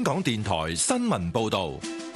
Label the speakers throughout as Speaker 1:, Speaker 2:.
Speaker 1: 香港電台新聞報道。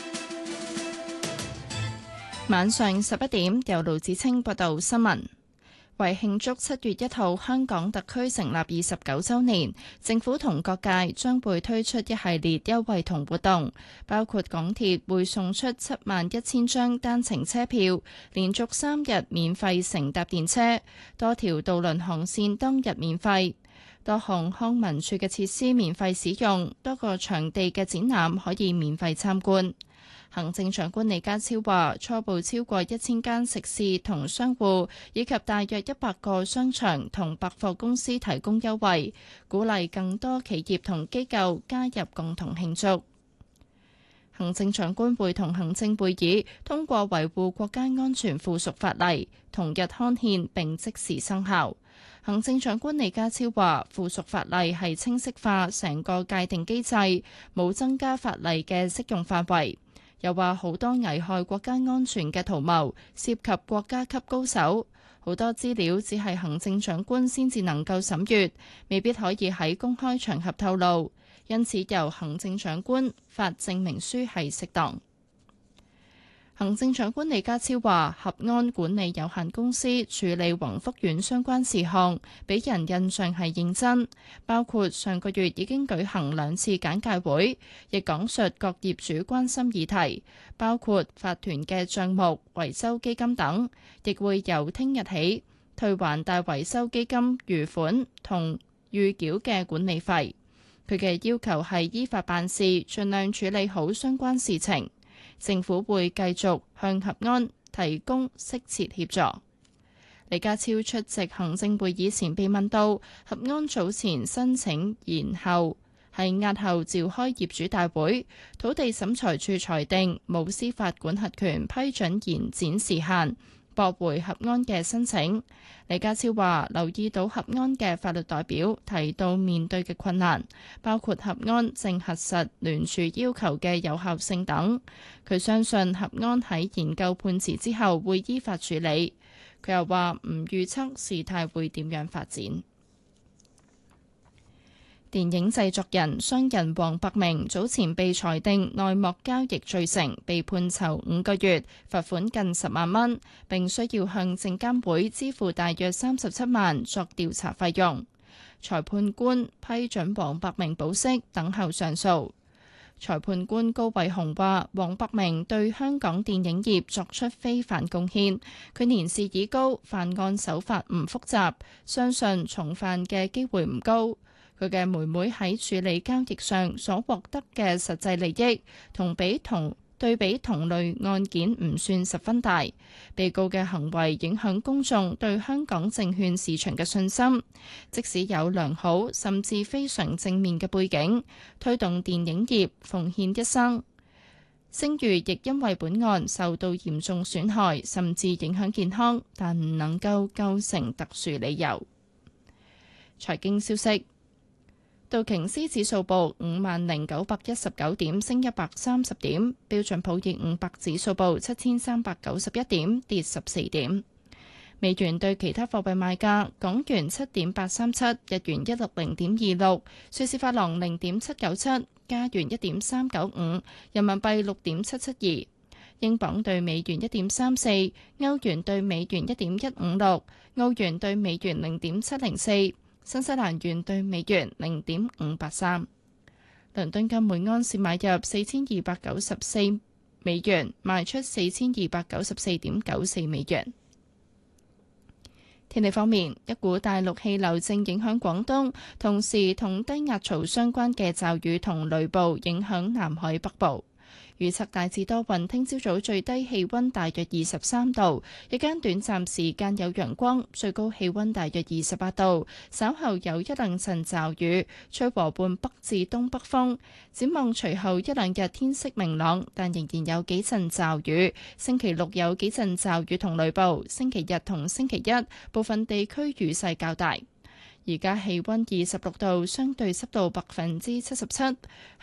Speaker 2: 晚上11點，由盧子清報道新聞。為慶祝7月1號香港特區成立29週年，政府同各界將會推出一系列優惠同活動，包括港鐵會送出71000張單程車票，連續3日免費乘搭電車，多條渡輪航線當日免費，多項康文署嘅設施免費使用，多個場地嘅展覽可以免費參觀。行政長官李家超話，初步超過1000間食肆同商戶，以及大約100個商場同百貨公司提供優惠，鼓勵更多企業同機構加入共同慶祝。行政長官會同行政會議通過維護國家安全附屬法例，同日刊憲並即時生效。行政長官李家超話，附屬法例係清晰化成個界定機制，冇增加法例嘅適用範圍。又話好多危害國家安全嘅圖謀涉及國家級高手，好多資料只係行政長官先至能夠審閱，未必可以喺公開場合透露，因此由行政長官發證明書係適當。行政長官李家超話，合安管理有限公司處理宏福苑相關事項，俾人印象係認真，包括上個月已經舉行2次簡介會，亦講述各業主關心議題，包括法團嘅帳目、維修基金等，亦會由聽日起退還大維修基金餘款同預繳嘅管理費。佢嘅要求係依法辦事，盡量處理好相關事情。政府會繼續向合安提供適切協助。李家超出席行政會議前被問到，合安早前申請延後押後召開業主大會，土地審裁處裁定冇司法管轄權批准延展時限，駁回合安嘅申請。李家超話留意到合安嘅法律代表提到面對嘅困難，包括合安正核實聯署要求嘅有效性等。佢相信合安喺研究判詞之後會依法處理。佢又話唔預測事態會點樣發展。電影製作人、商人黃百鳴早前被裁定內幕交易罪成，被判囚5個月，罰款近10萬蚊，並需要向證監會支付大約37萬作調查費用。裁判官批准黃百鳴保釋，等候上訴。裁判官高慧雄話：黃百鳴對香港電影業作出非凡貢獻，佢年事已高，犯案手法唔複雜，相信重犯嘅機會唔高。佢嘅妹妹喺處理交易上所獲得嘅實際利益，對比同類案件唔算十分大。被告嘅行為影響公眾對香港證券市場嘅信心，即使有良好甚至非常正面嘅背景，推動電影業奉獻一生，聲譽亦因為本案受到嚴重損害，甚至影響健康，但唔能夠構成特殊理由。財經消息。道瓊斯指數報50,919點，升130點；標準普爾500指數報7391點，跌14點。美元對其他貨幣賣價：港元7.837，日元160.26，瑞士法郎0.797，加元1.395，人民幣6.772，英鎊對美元1.34，歐元對美元1.156，澳元對美元0.704。新西蘭元對美元0.583，倫敦金每安士買入4294美元，賣出4294.94美元。天氣方面，一股大陸氣流正影響廣東，同時同低壓槽相關嘅驟雨同雷暴影響南海北部。預測大致多雲，聽朝早最低氣溫大約23度，日間短暫時間有陽光，最高氣溫大約28度。稍後有一兩陣驟雨，吹和緩北至東北風。展望隨後一兩日天色明朗，但仍然有幾陣驟雨。星期六有幾陣驟雨同雷暴，星期日同星期一部分地區雨勢較大。而家氣溫26度，相對濕度77%。香